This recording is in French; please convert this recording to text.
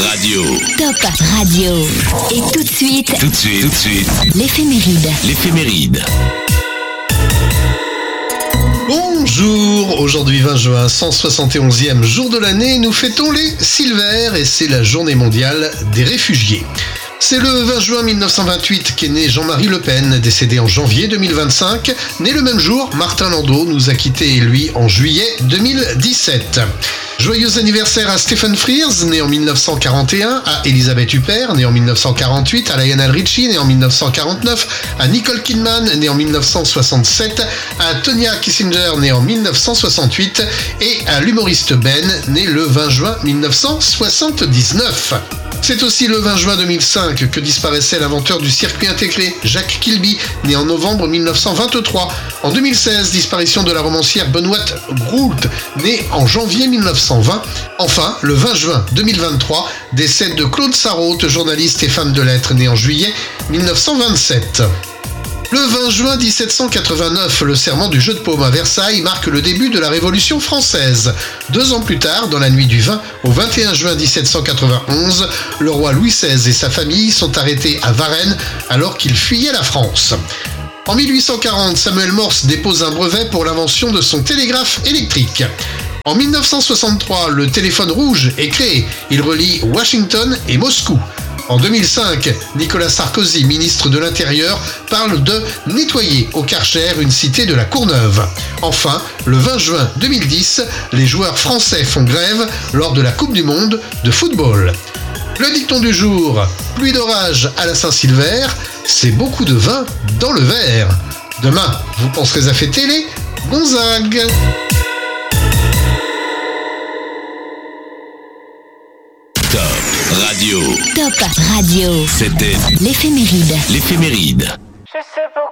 Radio. Top Radio. Et tout de suite, l'éphéméride. Bonjour, aujourd'hui 20 juin, 171e jour de l'année, nous fêtons les Silvères et c'est la journée mondiale des réfugiés. C'est le 20 juin 1928 qu'est né Jean-Marie Le Pen, décédé en janvier 2025. Né le même jour, Martin Landau nous a quittés, lui, en juillet 2017. Joyeux anniversaire à Stephen Frears, né en 1941, à Elisabeth Huppert, né en 1948, à Lionel Richie, né en 1949, à Nicole Kidman, né en 1967, à Tonya Kissinger, né en 1968, et à l'humoriste Ben, né le 20 juin 1979. C'est aussi le 20 juin 2005 que disparaissait l'inventeur du circuit intégré, Jacques Kilby, né en novembre 1923. En 2016, disparition de la romancière Benoît Groult, née en janvier 1920. Enfin, le 20 juin 2023, décès de Claude Sarraute, journaliste et femme de lettres, né en juillet 1927. Le 20 juin 1789, le serment du jeu de paume à Versailles marque le début de la Révolution française. 2 ans plus tard, dans la nuit du 20 au 21 juin 1791, le roi Louis XVI et sa famille sont arrêtés à Varennes alors qu'ils fuyaient la France. En 1840, Samuel Morse dépose un brevet pour l'invention de son télégraphe électrique. En 1963, le téléphone rouge est créé. Il relie Washington et Moscou. En 2005, Nicolas Sarkozy, ministre de l'Intérieur, parle de nettoyer au Karcher, une cité de la Courneuve. Enfin, le 20 juin 2010, les joueurs français font grève lors de la Coupe du Monde de football. Le dicton du jour, pluie d'orage à la Saint-Sylver, c'est beaucoup de vin dans le verre. Demain, vous penserez à fêter les Gonzague. Radio. Top Radio. C'était l'éphéméride. l'éphéméride. Je sais pourquoi.